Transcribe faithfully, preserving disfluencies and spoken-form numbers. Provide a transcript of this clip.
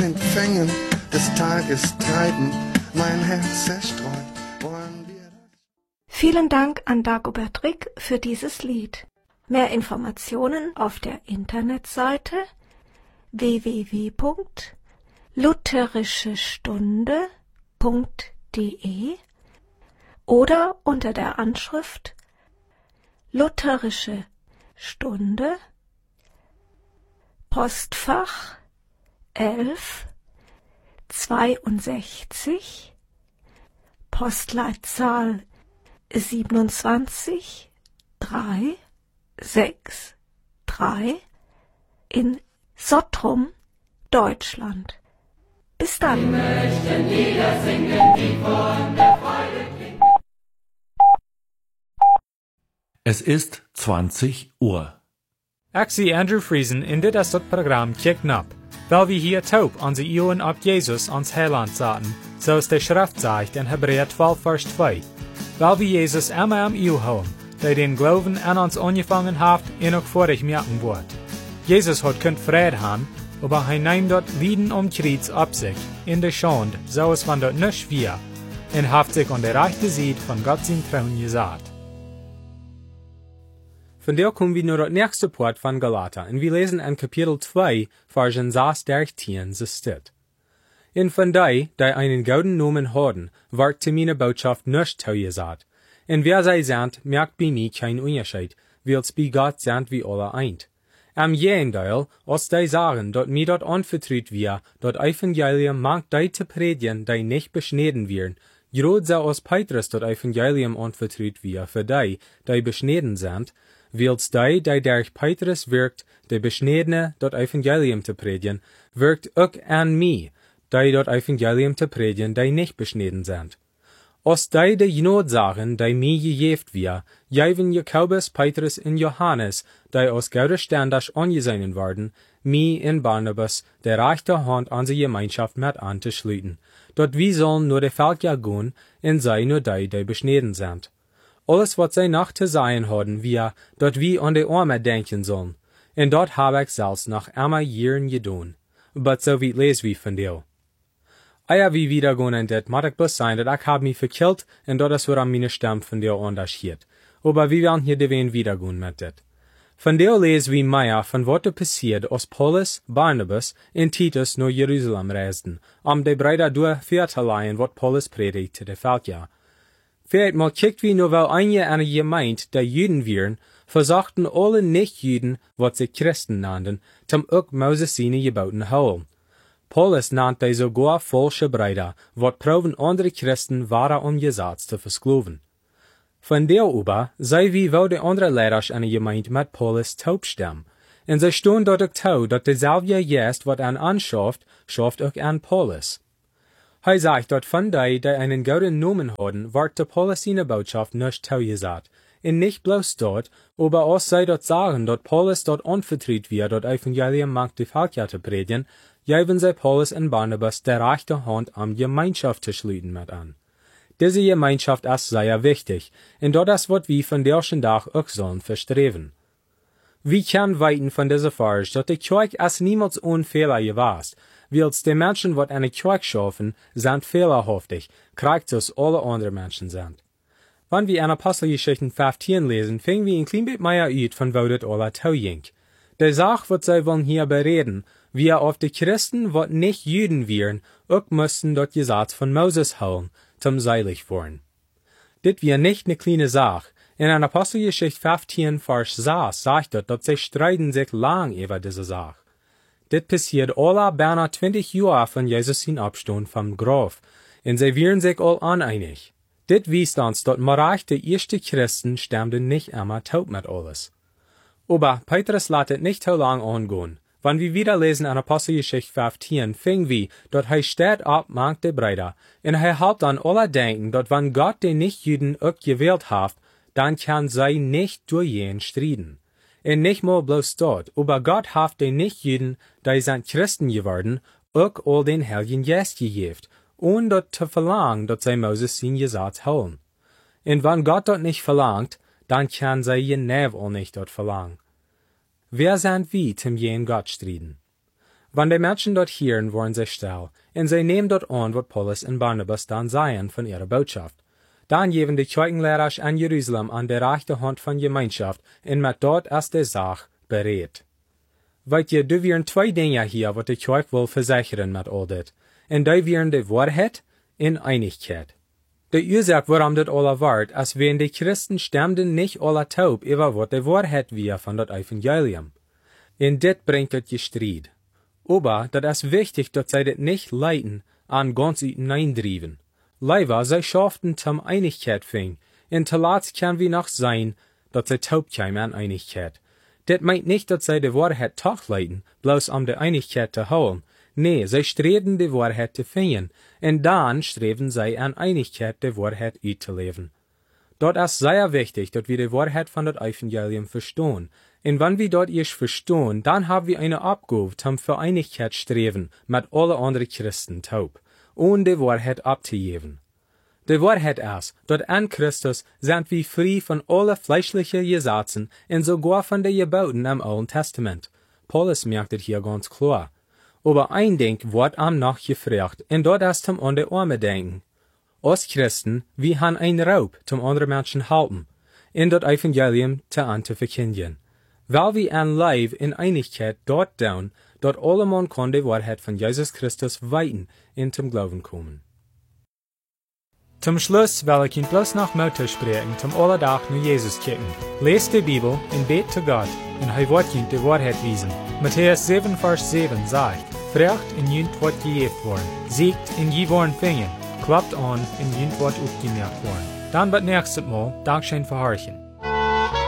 den Fängen des Tages treiben, mein Herz zerstreut. Wollen wir das? Vielen Dank an Dagobert Rick für dieses Lied. Mehr Informationen auf der Internetseite w w w punkt lutherische stunde punkt d e oder unter der Anschrift Lutherische Stunde, Postfach elf zweiundsechzig, Postleitzahl siebenundzwanzig drei sechs drei in Sottrum, Deutschland. Bis dann. Wir möchten Lieder singen, die von der Freude klingen. Es ist zwanzig Uhr. Ik zie Andrew Friesen in dit is het programma Kicken Up, weil wir hier taub onze Ohren auf Jesus ans Heiland zaten, zoals de Schrift zegt in Hebräer twaalf vers twee. Weil wir Jesus immer am Ohr haben, der den Glauben an uns angefangen hat und auch vor dich merken wird. Jesus hat könnt Frieden haben, aber er nimmt dort Lieden um Kreuz ab sich, in der Schande, so es von dort nicht wir, und hat sich an der rechten Seite von Gott sein Thron gesagt. Von der kommen wir nur das nächste Part von Galater, und wir lesen in Kapitel zwei, Versen sechs dertien, so steht. Und von die, die einen gouden Namen haben, wird zu meiner Botschaft nicht zugesagt. Und wer sie sind, merkt bei mir kein Unterschied, weil's bei Gott sind wie alle eint. Am Gegenteil, als die sagen, dort mir dort anvertraut wir, dort Evangelium mag die zu predigen, die nicht beschnitten werden, gerade so als Petrus dort Evangelium anvertraut wir für die, die beschnitten sind, weil's die, die durch Petrus wirkt, die Beschnittene dort Evangelium zu predigen, wirkt auch an mich, die dort Evangelium zu predigen, die nicht beschnitten sind. Als die, die Not sagen, die mir gejeft wir, geben Jakobus, Petrus und Johannes, die aus Gauderständisch angesehen werden, mir und Barnabas, der rechte Hand an die Gemeinschaft mit anzuschließen. Dort wir sollen nur die Völker gehen, und sei nur die, die beschnitten sind. Alles, was sie nach zu sein haben, wir, dort wir an die Arme denken sollen. Und dort habe ich selbst nach einmal Jahren getan. But so wie les wie von dir. Eier wie wieder gehen in det, mag ich bloß sein, dass ich hab mich verkillt, und dort ist woran meine Stimme von dir unterschied. Aber wir werden hier dewen wieder gehen mit det. Von der les wie mehr, von was da passiert, als Paulus, Barnabas und Titus nach Jerusalem reisten, um die Brüder durchzuleihen, was Paulus predigt zu der Völker. Vielleicht mal kickt wie nur weil einige eine Gemeinde, der Juden wären, versuchten alle Nicht-Juden, was sie Christen nannten, zum auch Moses seine Geboten holen. Paulus nannte sogar falsche Brüder, was proben andere Christen waren um Gesetz zu versklaven. Von der über sei wie wo die andere Lehrer an der Gemeinde mit Paulus taub stimmen. Und sie stehen dort auch tau, dass derselbe Geist, was an anschafft, schafft auch an Paulus. Er sagt dort von die, die einen guten Namen haben, wird der Paulus seine Botschaft nicht tau gesagt. Und nicht bloß dort, aber auch sei dort sagen, dass Paulus dort anvertraut wird, dort Evangelium mag die Völker zu predigen, geben sie Paulus und Barnabas der rechte Hand am Gemeinschaft zu schließen mit an. Diese Gemeinschaft ist sehr wichtig, und dort ist, was wir von der ersten Tag auch sollen verstreben. Wir können weiten von dieser Farge, dass die Kirche ist niemals ohne Fehler gewesen, weil die Menschen, die eine Kirche schaffen, sind fehlerhaftig, kriegt es alle anderen Menschen sind. Wenn wir in Apostelgeschichten fünfzehn lesen, fingen wir ein klein bisschen mehr aus, von wo das alle tauging. Die Sache, was sie wollen hier bereden, wir auf die Christen, wat nicht Juden wären, auch müssten dort Gesetz von Moses holen, zum seilig worden. Dit wir nicht ne kleine Sache. In einer Apostelgeschichte fünfzehn, Vers sechs sagt dort, dass sie streiten sich lang über diese Sache. Dit passiert alle beinahe zwanzig Jahre von Jesus in Abstand vom Grab, und sie wären sich all uneinig. Dit wies uns, dass Marach die erste Christen stammten nicht immer taub mit alles. Aber Petrus lässt nicht so lang angehen. Wenn wir wieder lesen an Apostelgeschichte fünfzehn, fing wir, dort er steht ab, mag die Brüder, und er helpt an alle denken, dort wenn Gott den Nicht-Juden auch gewählt hat, dann kann sie nicht durch ihn striden. Und nicht mal bloß dort, aber Gott hat den Nicht-Juden, die sind Christen geworden, auch all den Heiligen Geist gegeben, ohne dort zu verlangen, dass sie Moses sein Gesetz holen. Und wenn Gott dort nicht verlangt, dann kann sie ihr Nev auch nicht dort verlangen. Wer sind wir, zum jen Gott striden? Wann die Menschen dort hören, worden sie still, und sie nehmen dort an, was Paulus und Barnabas dann sagen von ihrer Botschaft. Dann geben die Kirchenlehrer an Jerusalem an der rechten Hand von Gemeinschaft und mit dort erst die Sache berät. Weet je, du wären zwei Dinge hier, was die Kirche will versichern mit all dit. Und die wären die Wahrheit und Einigkeit. Die Ursache, warum das alle wird, als wenn die Christen stimmten nicht alle taub über was die Wahrheit wir von das Evangelium. Und dit bringt das Gestreit. Aber das ist wichtig, dass sie das nicht leiten, an ganz hineindrieben. Leider, sie schafften zum Einigkeit fing, und zuletzt kann wie noch sein, dass sie taub kämen an Einigkeit. Das meint nicht, dass sie die Wahrheit toch leiten, bloß um die Einigkeit zu holen. Nee, sie streben die Wahrheit zu finden, und dann streben sie an Einigkeit die Wahrheit auszuleben. Dort ist sehr wichtig, dass wir die Wahrheit von das Evangelium verstehen. Und wenn wir dort erst verstehen, dann haben wir eine Abgabe zum für Einigkeit streben mit alle anderen Christen taub, ohne die Wahrheit abzugeben. Die Wahrheit ist, dass an Christus sind wir frei von alle fleischlichen Gesetzen und sogar von den Geboten im Alten Testament. Paulus merkt es hier ganz klar. Aber ein Ding wird am noch gefragt, und dort ist zum an die Arme denken. Als Christen, wir haben einen Raub zum anderen Menschen halten, in das Evangelium zu an zu verkündigen. Weil wir an Leib in Einigkeit dort tun, dort alle man kann die Wahrheit von Jesus Christus weiten und zum Glauben kommen. Zum Schluss will ich Ihnen bloß noch Motto sprechen, zum Allerdach nur Jesus kicken. Lest die Bibel und bet zu Gott, und er wird Ihnen die Wahrheit wiesen. Matthäus sieben, Vers sieben sagt, Fragt und jünt wird gejeft worden, siegt und je worden fingen, klappt an und jünt wird aufgemerkt worden. Dann wird nächstes Mal Dankeschön verhorchen.